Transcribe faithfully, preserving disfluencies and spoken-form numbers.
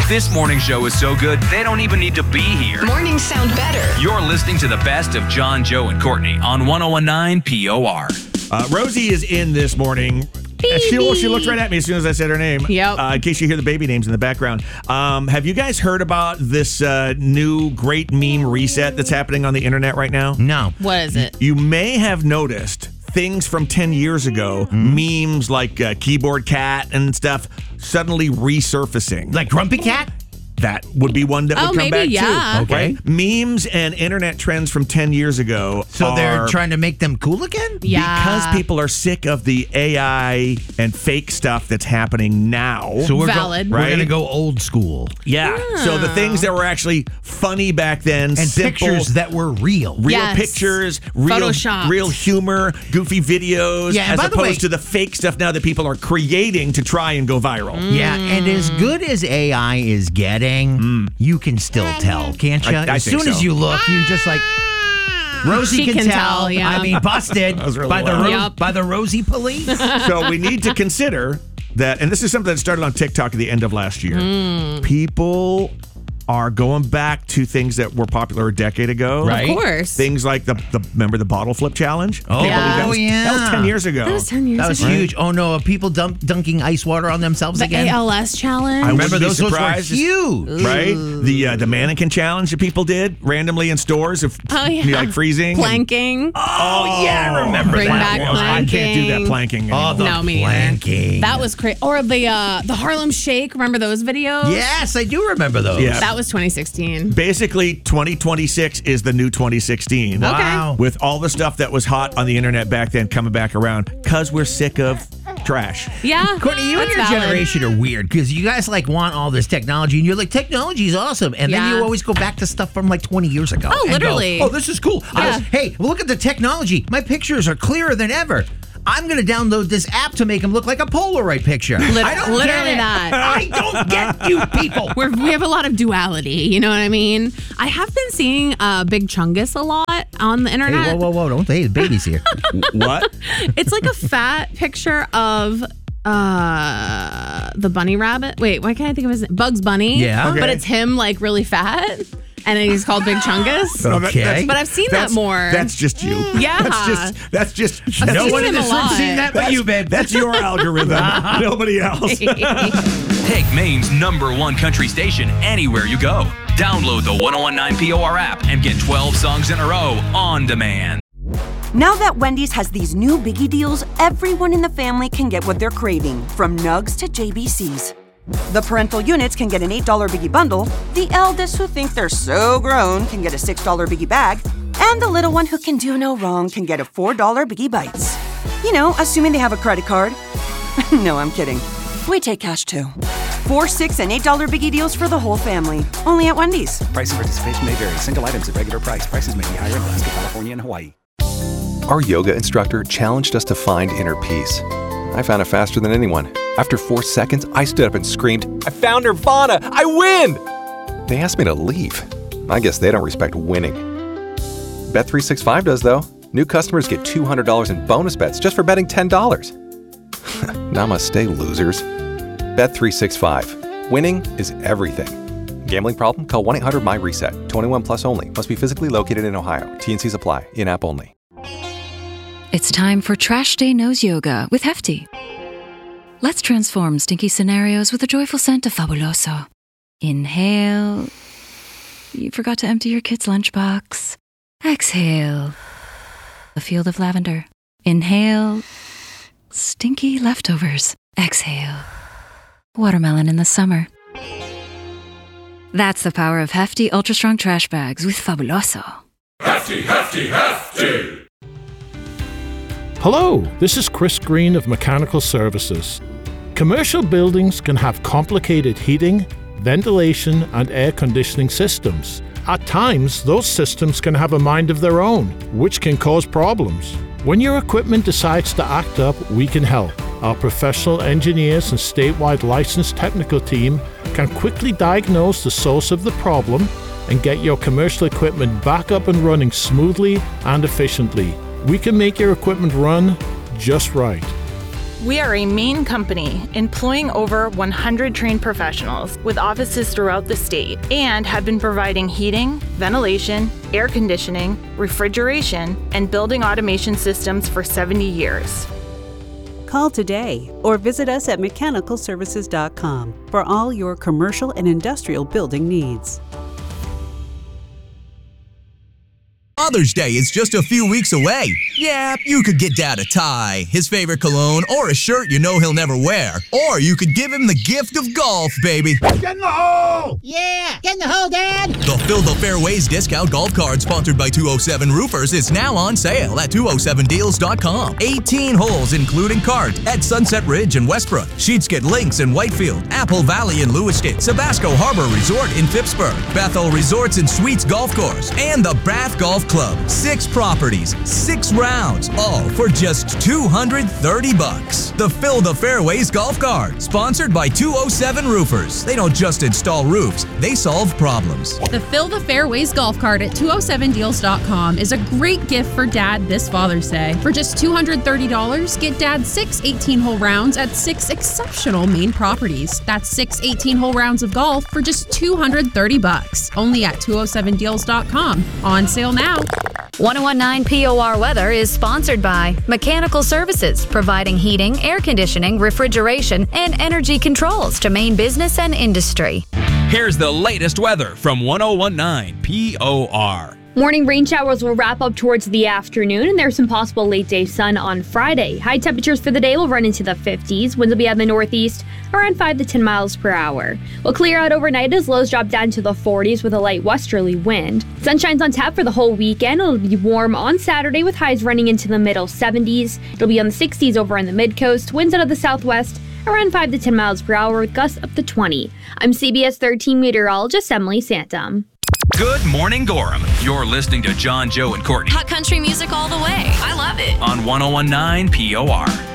This morning show is so good, they don't even need to be here. Mornings sound better. You're listening to the best of John, Joe, and Courtney on one oh one nine P O R. Uh, Rosie is in this morning. She, well, she looked right at me as soon as I said her name. Yep. Uh, in case you hear the baby names in the background. Um, have you guys heard about this uh, new great meme reset that's happening on the internet right now? No. What is it? You may have noticed things from ten years ago, mm. memes like uh, Keyboard Cat and stuff, suddenly resurfacing. Like Grumpy Cat? That would be one that Oh, would come maybe, back yeah. too. Okay. Right? Memes and internet trends from ten years ago. So are, they're trying to make them cool again? Yeah. Because people are sick of the A I and fake stuff that's happening now. So we're, Valid. Go, Right? we're going to go old school. Yeah. So the things that were actually funny back then, And simple, pictures that were real. real Yes. pictures, real, Photoshopped. real humor, goofy videos, Yeah, and as by the opposed way- to the fake stuff now that people are creating to try and go viral. Yeah, and as good as A I is getting, you can still tell, can't you? I- I as think soon as so. you look, you just like... Rosie She can, can tell. tell, yeah. I mean, busted was really by the loud. Ro- Yep. by the Rosie police. So we need to consider that, and this is something that started on TikTok at the end of last year. Mm. People are going back to things that were popular a decade ago. Right. Of course. Things like the, the remember the bottle flip challenge? Oh, Can't believe that yeah. was, yeah. That was ten years ago. That was ten years That was ago. huge. Oh no, are people dump, dunking ice water on themselves The again? A L S challenge. I Remember wouldn't be those, those were surprised. huge. Right? The uh, the mannequin challenge that people did randomly in stores of Oh, yeah. you know, like freezing. and- Planking. Oh yeah, I remember Bring that. back one. I can't do that planking. planking anymore. Oh, the No, me neither. planking. That was crazy. Or the uh, the Harlem Shake. Remember those videos? Yes, I do remember those. Yeah. That was twenty sixteen. Basically, twenty twenty-six is the new twenty sixteen. Wow. With all the stuff that was hot on the internet back then coming back around because we're sick of trash. Yeah. Courtney, you that's and your valid. generation are weird because you guys like want all this technology and you're like, technology is awesome. And then Yeah. you always go back to stuff from like twenty years ago. Oh, and literally. go, oh, this is cool. I Yeah. was- hey, look at the technology. My pictures are clearer than ever. I'm going to download this app to make them look like a Polaroid picture. Lit- I don't literally get it. that. I don't get you people. We're, we have a lot of duality, you know what I mean? I have been seeing uh, Big Chungus a lot on the Hey, internet. whoa, whoa, whoa. Don't say the baby's here. What? It's like a fat picture of uh, the bunny rabbit. Wait, why can't I think of his name? Bugs Bunny. Yeah. Okay. But it's him like really fat. And then he's called Big Chungus. No, that- Okay. that's- But I've seen that that's- more. That's just you. Yeah. That's just that's just I've no seen one him in a this room lot. seen that but That's- you, babe. That's your algorithm. Nobody else. Take Maine's number one country station anywhere you go. Download the one oh one nine P O R app and get twelve songs in a row on demand. Now that Wendy's has these new biggie deals, everyone in the family can get what they're craving, from nugs to J B Cs. The parental units can get an eight dollar biggie bundle, the eldest who think they're so grown can get a six dollar biggie bag, and the little one who can do no wrong can get a four dollar biggie bites. You know, assuming they have a credit card. No, I'm kidding. We take cash too. Four, six, and eight dollar biggie deals for the whole family. Only at Wendy's. Price and participation may vary. Single items at regular price. Prices may be higher in Alaska, California, and Hawaii. Our yoga instructor challenged us to find inner peace. I found it faster than anyone. After four seconds, I stood up and screamed, "I found Nirvana! I win!" They asked me to leave. I guess they don't respect winning. Bet three sixty-five does, though. New customers get two hundred dollars in bonus bets just for betting ten dollars. Namaste, losers. Bet three sixty-five. Winning is everything. Gambling problem? Call one eight hundred my reset. twenty-one plus only. Must be physically located in Ohio. T N Cs apply. In-app only. It's time for Trash Day Nose Yoga with Hefty. Let's transform stinky scenarios with a joyful scent of Fabuloso. Inhale. You forgot to empty your kid's lunchbox. Exhale. A field of lavender. Inhale. Stinky leftovers. Exhale. Watermelon in the summer. That's the power of Hefty Ultra Strong Trash Bags with Fabuloso. Hefty, hefty, hefty! Hello, this is Chris Green of Mechanical Services. Commercial buildings can have complicated heating, ventilation, and air conditioning systems. At times, those systems can have a mind of their own, which can cause problems. When your equipment decides to act up, we can help. Our professional engineers and statewide licensed technical team can quickly diagnose the source of the problem and get your commercial equipment back up and running smoothly and efficiently. We can make your equipment run just right. We are a Maine company employing over one hundred trained professionals with offices throughout the state and have been providing heating, ventilation, air conditioning, refrigeration, and building automation systems for seventy years. Call today or visit us at mechanical services dot com for all your commercial and industrial building needs. Mother's Day is just a few weeks away. Yeah, you could get Dad a tie, his favorite cologne, or a shirt you know he'll never wear. Or you could give him the gift of golf, baby. Get in the hole! Yeah, get in the hole, Dad! The Fill the Fairways discount golf card sponsored by two oh seven Roofers is now on sale at two oh seven deals dot com. eighteen holes including cart at Sunset Ridge in Westbrook, Sheetsket Links in Whitefield, Apple Valley in Lewiston, Sabasco Harbor Resort in Phippsburg, Bethel Resorts and Suites Golf Course, and the Bath Golf Club. Six properties, six rounds, all for just two hundred thirty bucks. The Fill the Fairways golf cart, sponsored by two oh seven Roofers. They don't just install roofs, they solve problems. The Fill the Fairways golf cart at two oh seven deals dot com is a great gift for Dad this Father's Day. For just two hundred thirty dollars, get Dad six eighteen-hole rounds at six exceptional Maine properties. That's six eighteen-hole rounds of golf for just two hundred thirty bucks. Only at two oh seven deals dot com. On sale now. ten nineteen P O R weather is sponsored by Mechanical Services, providing heating, air conditioning, refrigeration, and energy controls to Maine business and industry. Here's the latest weather from ten nineteen P O R. Morning rain showers will wrap up towards the afternoon, and there's some possible late-day sun on Friday. High temperatures for the day will run into the fifties. Winds will be out in the northeast, around five to ten miles per hour. We'll clear out overnight as lows drop down to the forties with a light westerly wind. Sunshine's on tap for the whole weekend. It'll be warm on Saturday with highs running into the middle seventies. It'll be on the sixties over on the mid-coast. Winds out of the southwest, around five to ten miles per hour with gusts up to twenty. I'm C B S thirteen meteorologist Emily Santum. Good morning, Gorham. You're listening to John, Joe, and Courtney Hot country music all the way. I love it. on ten nineteen P O R.